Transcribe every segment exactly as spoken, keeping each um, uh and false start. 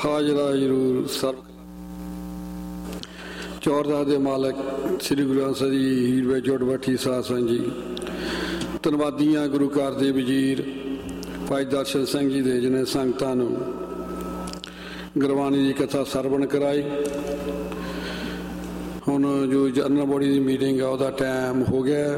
ਹਾਜ਼ਰਾ ਜ਼ਰੂਰ ਸਰਬ ਚੌਰਦਾਸ ਦੇ ਮਾਲਕ ਸ੍ਰੀ ਗੁਰੂ ਗ੍ਰੰਥ ਸਾਹਿਬ ਜੀ ਹੀਰ ਵਿੱਚ ਜੁੜ ਬੈਠੀ ਸਾਧ ਸੰਗਤ ਜੀ, ਧੰਨਵਾਦੀਆਂ ਗੁਰੂ ਘਰ ਦੇ ਵਜ਼ੀਰ ਭਾਈ ਦਰਸ਼ਨ ਸਿੰਘ ਜੀ ਦੇ ਜਿਹਨੇ ਸੰਗਤਾਂ ਨੂੰ ਗੁਰਬਾਣੀ ਦੀ ਕਥਾ ਸਰਵਣ ਕਰਾਈ। ਹੁਣ ਜੋ ਜਨਰਲ ਬੋਡੀ ਦੀ ਮੀਟਿੰਗ ਆ ਉਹਦਾ ਟਾਈਮ ਹੋ ਗਿਆ।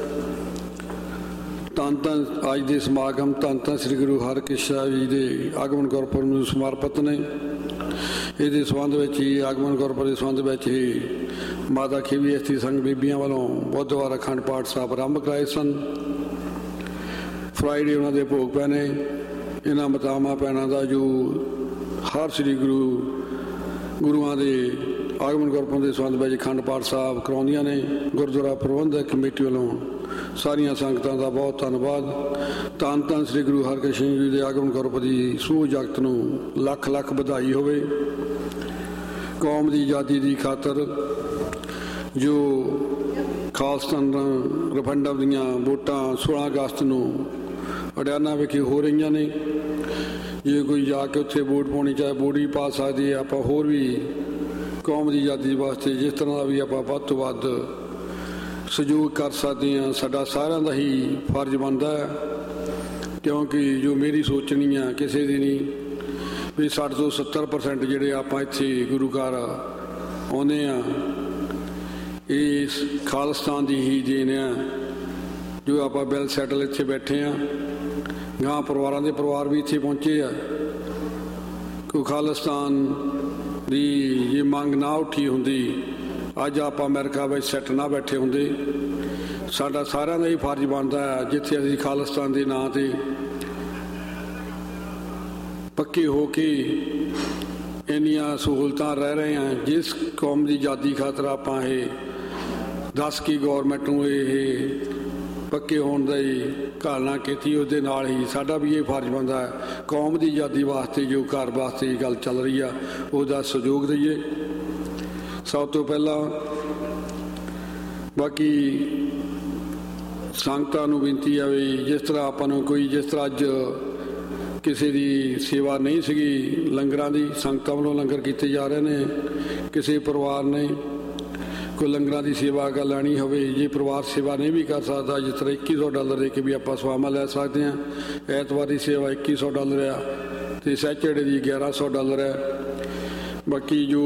ਧੰਨ ਧੰਨ ਅੱਜ ਦੇ ਸਮਾਗਮ ਧੰਨ ਧੰਨ ਸ੍ਰੀ ਗੁਰੂ ਹਰਕ੍ਰਿਸ਼ਨ ਜੀ ਦੇ ਆਗਮਨ ਗੁਰਪੁਰਬ ਨੂੰ ਸਮਰਪਿਤ ਨੇ। ਇਹਦੇ ਸੰਬੰਧ ਵਿੱਚ ਹੀ ਆਗਮਨ ਗੁਰਪੁਰਬ ਦੇ ਸੰਬੰਧ ਵਿੱਚ ਹੀ ਮਾਤਾ ਖੇਵੀ ਅਸਥੀ ਸੰਘ ਬੀਬੀਆਂ ਵੱਲੋਂ ਬੁੱਧਵਾਰ ਅਖੰਡ ਪਾਠ ਸਾਹਿਬ ਆਰੰਭ ਕਰਾਏ ਸਨ। ਫਰਾਈਡੇ ਉਹਨਾਂ ਦੇ ਭੋਗ ਪੈਣੇ। ਇਹਨਾਂ ਮਾਤਾਵਾਂ ਭੈਣਾਂ ਦਾ ਜੋ ਹਰ ਸ੍ਰੀ ਗੁਰੂ ਗੁਰੂਆਂ ਦੇ ਆਗਮਨ ਗੁਰਪੁਰਬ ਦੇ ਸੰਬੰਧ ਵਿੱਚ ਅਖੰਡ ਪਾਠ ਸਾਹਿਬ ਕਰਾਉਂਦੀਆਂ ਨੇ। ਗੁਰਦੁਆਰਾ ਪ੍ਰਬੰਧਕ ਕਮੇਟੀ ਵੱਲੋਂ ਸਾਰੀਆਂ ਸੰਗਤਾਂ ਦਾ ਬਹੁਤ ਧੰਨਵਾਦ। ਧੰਨ ਧੰਨ ਸ੍ਰੀ ਗੁਰੂ ਹਰਕ੍ਰਿਸ਼ਨ ਜੀ ਦੇ ਆਗਮਨ ਗੁਰਪੁਰਬ ਦੀ ਸਮੂਹ ਜਗਤ ਨੂੰ ਲੱਖ ਲੱਖ ਵਧਾਈ ਹੋਵੇ। ਕੌਮ ਦੀ ਆਜ਼ਾਦੀ ਦੀ ਖਾਤਰ ਜੋ ਖਾਲਸਤਾਨ ਰੈਫਰੈਂਡਮ ਦੀਆਂ ਵੋਟਾਂ ਸੋਲਾਂ ਅਗਸਤ ਨੂੰ ਹਰਿਆਣਾ ਵਿਖੇ ਹੋ ਰਹੀਆਂ ਨੇ। ਜੇ ਕੋਈ ਜਾ ਕੇ ਉੱਥੇ ਵੋਟ ਪਾਉਣੀ ਚਾਹੇ ਵੋਟ ਵੀ ਪਾ ਸਕਦੀ ਹੈ। ਆਪਾਂ ਹੋਰ ਵੀ ਕੌਮ ਦੀ ਆਜ਼ਾਦੀ ਵਾਸਤੇ ਜਿਸ ਤਰ੍ਹਾਂ ਦਾ ਵੀ ਆਪਾਂ ਵੱਧ ਤੋਂ ਵੱਧ ਸਹਿਯੋਗ ਕਰ ਸਕਦੇ ਹਾਂ। ਸਾਡਾ ਸਾਰਿਆਂ ਦਾ ਹੀ ਫਰਜ਼ ਬਣਦਾ ਹੈ, ਕਿਉਂਕਿ ਜੋ ਮੇਰੀ ਸੋਚਣੀ ਆ ਕਿਸੇ ਦੀ ਨਹੀਂ ਵੀ ਸੱਠ ਤੋਂ ਸੱਤਰ ਪਰਸੈਂਟ ਜਿਹੜੇ ਆਪਾਂ ਇੱਥੇ ਗੁਰੂ ਘਰ ਆਉਂਦੇ ਹਾਂ ਇਸ ਖਾਲਿਸਤਾਨ ਦੀ ਹੀ ਦੇਣ ਆ। ਜੋ ਆਪਾਂ ਵੈਲ ਸੈਟਲ ਇੱਥੇ ਬੈਠੇ ਹਾਂ, ਗਾਂ ਪਰਿਵਾਰਾਂ ਦੇ ਪਰਿਵਾਰ ਵੀ ਇੱਥੇ ਪਹੁੰਚੇ ਆ। ਕੋਈ ਖਾਲਿਸਤਾਨ ਦੀ ਜੇ ਮੰਗ ਨਾ ਉੱਠੀ ਹੁੰਦੀ ਅੱਜ ਆਪਾਂ ਅਮਰੀਕਾ ਵਿੱਚ ਸੈੱਟ ਨਾ ਬੈਠੇ ਹੁੰਦੇ। ਸਾਡਾ ਸਾਰਿਆਂ ਦਾ ਹੀ ਫਰਜ਼ ਬਣਦਾ ਹੈ ਜਿੱਥੇ ਅਸੀਂ ਖਾਲਿਸਤਾਨ ਦੇ ਨਾਂ 'ਤੇ ਪੱਕੇ ਹੋ ਕੇ ਇੰਨੀਆਂ ਸਹੂਲਤਾਂ ਰਹਿ ਰਹੇ ਹਾਂ। ਜਿਸ ਕੌਮ ਦੀ ਆਜ਼ਾਦੀ ਖਾਤਰ ਆਪਾਂ ਇਹ ਦੱਸ ਕੇ ਗੌਰਮੈਂਟ ਨੂੰ ਇਹ ਪੱਕੇ ਹੋਣ ਦਾ ਹੀ ਘਾਲਣਾ ਕੀਤੀ, ਉਹਦੇ ਨਾਲ ਹੀ ਸਾਡਾ ਵੀ ਇਹ ਫਰਜ਼ ਬਣਦਾ ਹੈ ਕੌਮ ਦੀ ਆਜ਼ਾਦੀ ਵਾਸਤੇ ਜੋ ਘਰ ਵਾਸਤੇ ਇਹ ਗੱਲ ਚੱਲ ਰਹੀ ਆ ਉਹਦਾ ਸਹਿਯੋਗ ਦਈਏ। ਸਭ ਤੋਂ ਪਹਿਲਾਂ ਬਾਕੀ ਸੰਗਤਾਂ ਨੂੰ ਬੇਨਤੀ ਆ ਵੀ ਜਿਸ ਤਰ੍ਹਾਂ ਆਪਾਂ ਨੂੰ ਕੋਈ ਜਿਸ ਤਰ੍ਹਾਂ ਅੱਜ ਕਿਸੇ ਦੀ ਸੇਵਾ ਨਹੀਂ ਸੀਗੀ ਲੰਗਰਾਂ ਦੀ, ਸੰਗਤਾਂ ਵੱਲੋਂ ਲੰਗਰ ਕੀਤੇ ਜਾ ਰਹੇ ਨੇ। ਕਿਸੇ ਪਰਿਵਾਰ ਨੇ ਕੋਈ ਲੰਗਰਾਂ ਦੀ ਸੇਵਾ ਕਰ ਲੈਣੀ ਹੋਵੇ, ਜੇ ਪਰਿਵਾਰ ਸੇਵਾ ਨਹੀਂ ਵੀ ਕਰ ਸਕਦਾ, ਜਿਸ ਤਰ੍ਹਾਂ ਇੱਕੀ ਸੌ ਡਾਲਰ ਦੇ ਕੇ ਵੀ ਆਪਾਂ ਸੇਵਾਵਾਂ ਲੈ ਸਕਦੇ ਹਾਂ। ਐਤਵਾਰ ਦੀ ਸੇਵਾ ਇੱਕੀ ਸੌ ਡਾਲਰ ਆ ਅਤੇ ਸੈਚਰਡੇ ਦੀ ਗਿਆਰਾਂ ਸੌ ਡਾਲਰ ਹੈ। ਬਾਕੀ ਜੋ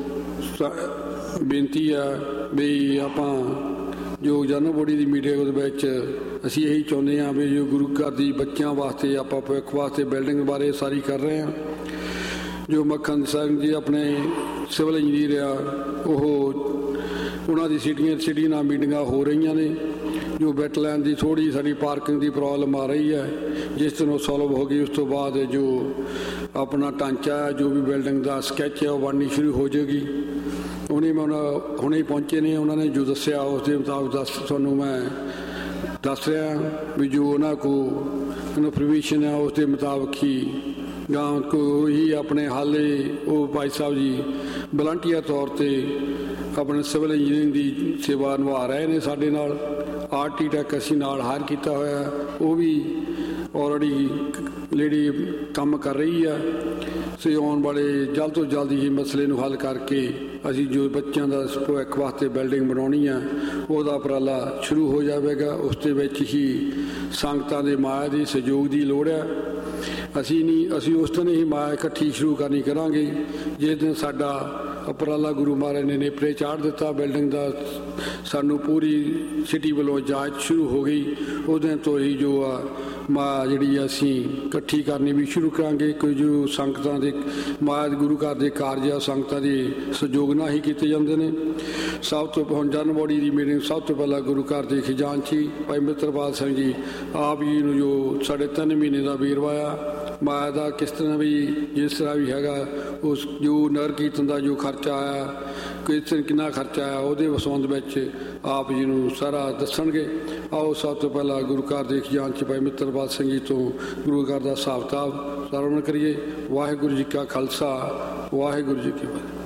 ਬੇਨਤੀ ਆ ਵੀ ਆਪਾਂ ਜੋ ਜਨਰਲ ਬੋਡੀ ਦੀ ਮੀਟਿੰਗ ਉਹਦੇ ਵਿੱਚ ਅਸੀਂ ਇਹੀ ਚਾਹੁੰਦੇ ਹਾਂ ਵੀ ਜੋ ਗੁਰੂ ਘਰ ਦੀ ਬੱਚਿਆਂ ਵਾਸਤੇ ਆਪਾਂ ਭਵਿੱਖ ਵਾਸਤੇ ਬਿਲਡਿੰਗ ਬਾਰੇ ਸਾਰੀ ਕਰ ਰਹੇ ਹਾਂ। ਜੋ ਮੱਖਣ ਸਿੰਘ ਜੀ ਆਪਣੇ ਸਿਵਲ ਇੰਜੀਨੀਅਰ ਆ, ਉਹ ਉਹਨਾਂ ਦੀ ਸਿਟੀਆਂ ਸਿਟੀ ਨਾਲ ਮੀਟਿੰਗਾਂ ਹੋ ਰਹੀਆਂ ਨੇ। ਜੋ ਵੈਟਲੈਂਡ ਦੀ ਥੋੜ੍ਹੀ ਸਾਡੀ ਪਾਰਕਿੰਗ ਦੀ ਪ੍ਰੋਬਲਮ ਆ ਰਹੀ ਹੈ, ਜਿਸ ਤਰ੍ਹਾਂ ਸੋਲਵ ਹੋ ਗਈ ਉਸ ਤੋਂ ਬਾਅਦ ਜੋ ਆਪਣਾ ਢਾਂਚਾ ਹੈ ਜੋ ਵੀ ਬਿਲਡਿੰਗ ਦਾ ਸਕੈਚ ਹੈ ਉਹ ਬਣਨੀ ਸ਼ੁਰੂ ਹੋ ਜਾਏਗੀ। ਉਹਨੇ ਮੈਂ ਉਹਨਾਂ ਹੁਣੇ ਪਹੁੰਚੇ ਨੇ, ਉਹਨਾਂ ਨੇ ਜੋ ਦੱਸਿਆ ਉਸ ਦੇ ਮੁਤਾਬਕ ਦੱਸ ਤੁਹਾਨੂੰ ਮੈਂ ਦੱਸ ਰਿਹਾ ਵੀ ਜੋ ਉਹਨਾਂ ਕੋਲ ਇਨਫੋਰਮੇਸ਼ਨ ਹੈ ਉਸ ਦੇ ਮੁਤਾਬਕ ਹੀ ਗਾਂ ਕੋ ਹੀ ਆਪਣੇ ਹਾਲੇ ਉਹ ਭਾਈ ਸਾਹਿਬ ਜੀ ਵਲੰਟੀਅਰ ਤੌਰ 'ਤੇ ਆਪਣੇ ਸਿਵਲ ਇੰਜੀਨੀਅਰਿੰਗ ਦੀ ਸੇਵਾ ਨਿਭਾ ਰਹੇ ਨੇ ਸਾਡੇ ਨਾਲ। ਆਰਕੀਟੈਕਟ ਅਸੀਂ ਨਾਲ ਹਾਇਰ ਕੀਤਾ ਹੋਇਆ, ਉਹ ਵੀ ਆਲਰੇਡੀ ਲੇਡੀ ਕੰਮ ਕਰ ਰਹੀ ਆ। ਸੋ ਆਉਣ ਵਾਲੇ ਜਲਦ ਤੋਂ ਜਲਦ ਹੀ ਮਸਲੇ ਨੂੰ ਹੱਲ ਕਰਕੇ ਅਸੀਂ ਜੋ ਬੱਚਿਆਂ ਦਾ ਭਵਿੱਖ ਵਾਸਤੇ ਬਿਲਡਿੰਗ ਬਣਾਉਣੀ ਆ ਉਹਦਾ ਉਪਰਾਲਾ ਸ਼ੁਰੂ ਹੋ ਜਾਵੇਗਾ। ਉਸ ਦੇ ਵਿੱਚ ਹੀ ਸੰਗਤਾਂ ਦੇ ਮਾਇਆ ਦੀ ਸਹਿਯੋਗ ਦੀ ਲੋੜ ਹੈ। ਅਸੀਂ ਨਹੀਂ ਅਸੀਂ ਉਸ ਦਿਨ ਹੀ ਮਾਇਆ ਇਕੱਠੀ ਸ਼ੁਰੂ ਕਰਨੀ ਕਰਾਂਗੇ ਜਿਸ ਦਿਨ ਸਾਡਾ ਉਪਰਾਲਾ ਗੁਰੂ ਮਹਾਰਾਜ ਨੇ ਨੇਪਰੇ ਚਾੜ ਦਿੱਤਾ। ਬਿਲਡਿੰਗ ਦਾ ਸਾਨੂੰ ਪੂਰੀ ਸਿਟੀ ਵੱਲੋਂ ਜਾਂਚ ਸ਼ੁਰੂ ਹੋ ਗਈ। ਉਸ ਦਿਨ ਤੋਂ ਹੀ ਜੋ ਆ ਮਾਇਆ ਜਿਹੜੀ ਅਸੀਂ ਇਕੱਠੀ ਕਰਨੀ ਵੀ ਸ਼ੁਰੂ ਕਰਾਂਗੇ। ਕੋਈ ਜੋ ਸੰਗਤਾਂ ਦੇ ਮਾਇਆ ਗੁਰੂ ਘਰ ਦੇ ਕਾਰਜ ਆ ਸੰਗਤਾਂ ਦੇ ਸਹਿਯੋਗ ਨਾਲ ਹੀ ਕੀਤੇ ਜਾਂਦੇ ਨੇ। ਸਭ ਤੋਂ ਹੁਣ ਜਨਰਲ ਬੋਡੀ ਦੀ ਮੀਟਿੰਗ ਸਭ ਤੋਂ ਪਹਿਲਾਂ ਗੁਰੂ ਘਰ ਦੇ ਖਜ਼ਾਨਚੀ ਭਾਈ ਮਿੱਤਰਪਾਲ ਸਿੰਘ ਜੀ ਆਪ ਜੀ ਨੂੰ ਜੋ ਸਾਢੇ ਤਿੰਨ ਮਹੀਨੇ ਦਾ ਵੇਰਵਾ ਆ ਮਾਇਆ ਦਾ ਕਿਸ ਤਰ੍ਹਾਂ ਵੀ ਜਿਸ ਤਰ੍ਹਾਂ ਵੀ ਹੈਗਾ ਉਸ ਜੋ ਨਗਰ ਕੀਰਤਨ ਦਾ ਜੋ ਖਰਚਾ ਆਇਆ ਕਿਸ ਤਰ੍ਹਾਂ ਕਿੰਨਾ ਖਰਚਾ ਆਇਆ ਉਹਦੇ ਸੰਬੰਧ ਵਿੱਚ ਆਪ ਜੀ ਨੂੰ ਸਾਰਾ ਦੱਸਣਗੇ। ਆਓ ਸਭ ਤੋਂ ਪਹਿਲਾਂ ਗੁਰੂ ਘਰ ਦੇ ਖਜ਼ਾਨਚੀ ਭਾਈ ਮਿੱਤਰਪਾਲ ਸਿੰਘ ਜੀ ਤੋਂ ਗੁਰੂ ਘਰ ਦਾ ਹਿਸਾਬ ਕਿਤਾਬ ਸਰਵਣ ਕਰੀਏ। ਵਾਹਿਗੁਰੂ ਜੀ ਕਾ ਖਾਲਸਾ, ਵਾਹਿਗੁਰੂ ਜੀ ਕੀ ਫਤਿਹ।